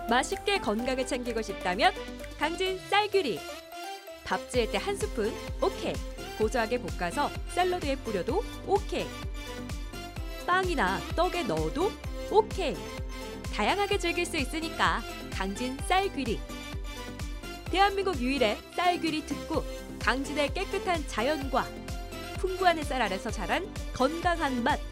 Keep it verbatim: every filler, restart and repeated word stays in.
맛있게 건강을 챙기고 싶다면 강진 쌀귀리. 밥 지을 때 한 스푼 오케이. 고소하게 볶아서 샐러드에 뿌려도 오케이. 빵이나 떡에 넣어도 오케이. 다양하게 즐길 수 있으니까 강진 쌀귀리. 대한민국 유일의 쌀귀리 특구. 강진의 깨끗한 자연과 풍부한 햇살 아래서 자란 건강한 맛.